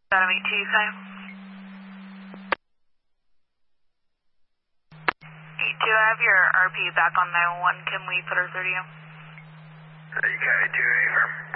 Adam 82, same. 82, I have your RP back on 911. Can we put her through to you? UK 2, affirm.